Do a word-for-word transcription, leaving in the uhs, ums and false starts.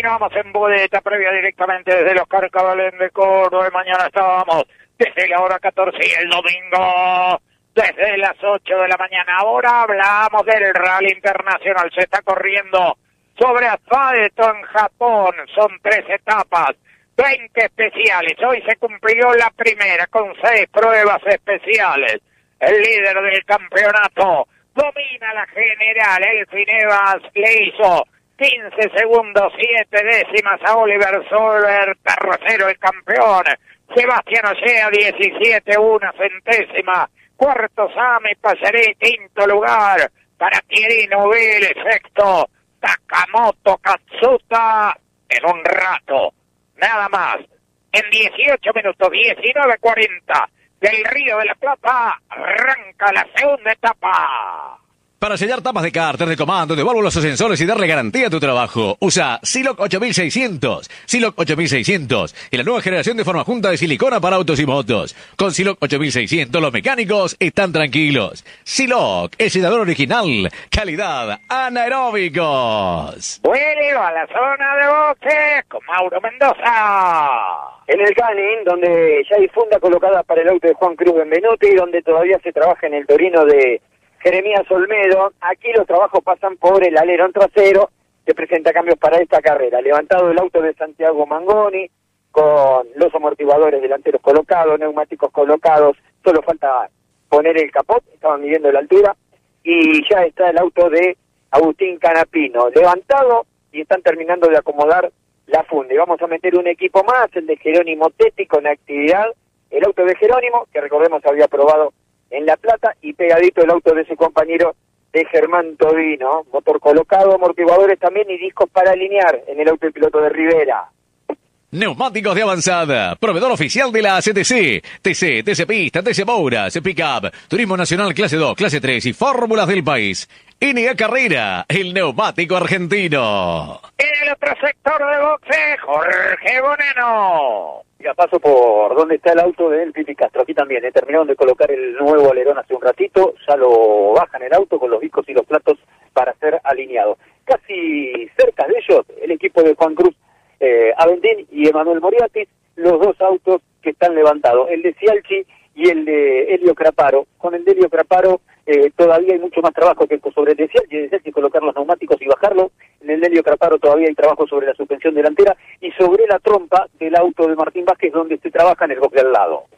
Continuamos en Budeta, previa directamente desde los Carcabalén de Córdoba. Mañana estábamos desde la hora catorce y el domingo desde las ocho de la mañana. Ahora hablamos del Rally Internacional. Se está corriendo sobre asfalto en Japón. Son tres etapas, veinte especiales. Hoy se cumplió la primera con seis pruebas especiales. El líder del campeonato domina la general. Elfyn Evans le hizo quince segundos, siete décimas a Oliver Solberg, tercero el campeón. Sebastián Ollea, diecisiete, una centésima. Cuarto, Sami Passeré, quinto lugar para Thierry Neuville, sexto, Takamoto Katsuta. En un rato, nada más, en dieciocho minutos, diecinueve cuarenta, del Río de la Plata, arranca la segunda etapa. Para sellar tapas de cárter, de comando, de válvulas o sensores y darle garantía a tu trabajo, usa Siloc ocho mil seiscientos. Siloc ocho mil seiscientos y la nueva generación de forma junta de silicona para autos y motos. Con Siloc ocho mil seiscientos los mecánicos están tranquilos. Siloc, el sellador original, calidad anaeróbicos. Vuelvo a la zona de boxes con Mauro Mendoza. En el Canning, donde ya hay funda colocada para el auto de Juan Cruz Benvenuti, donde todavía se trabaja en el Torino de Jeremías Olmedo. Aquí los trabajos pasan por el alerón trasero, que presenta cambios para esta carrera. Levantado el auto de Santiago Mangoni, con los amortiguadores delanteros colocados, neumáticos colocados, solo falta poner el capot, estaban midiendo la altura, y ya está el auto de Agustín Canapino, levantado, y están terminando de acomodar la funda. Y vamos a meter un equipo más, el de Jerónimo Tetti, con actividad, el auto de Jerónimo, que recordemos había probado en La Plata, y pegadito el auto de su compañero de Germán Todino, motor colocado, amortiguadores también y discos para alinear en el auto del piloto de Rivera. Neumáticos de avanzada, proveedor oficial de la C T C, T C, T C Pista, T C Mouras, Pickup, Turismo Nacional Clase dos, Clase tres y Fórmulas del país. N A Carrera, el neumático argentino. En el otro sector de boxe, Jorge Boneno. Ya paso por donde está el auto de El Pipi Castro. Aquí también, eh, terminaron de colocar el nuevo alerón hace un ratito. Ya lo bajan el auto con los discos y los platos para ser alineado. Casi cerca de ellos, el equipo de Juan Cruz eh, Aventín y Emanuel Moriatis, los dos autos que están levantados, el de Cialchi y el de Helio Craparo. Con el de Helio Craparo eh, todavía hay mucho más trabajo que sobre el de Cialchi, es decir, colocar los neumáticos y bajarlos. En el de Helio Craparo todavía hay trabajo sobre la suspensión delantera y sobre la trompa del auto de Martín Vázquez, donde se trabaja en el box de al lado.